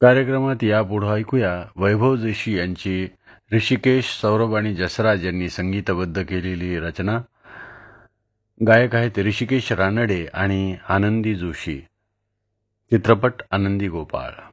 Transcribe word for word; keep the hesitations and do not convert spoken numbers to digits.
कार्यक्रमात यापुढे ऐकूया वैभव जोशी यांची ऋषिकेश, सौरभ आणि जसराज यांनी संगीतबद्ध केलेली रचना. गायक आहेत ऋषिकेश रानडे आणि आनंदी जोशी. चित्रपट आनंदी गोपाळ.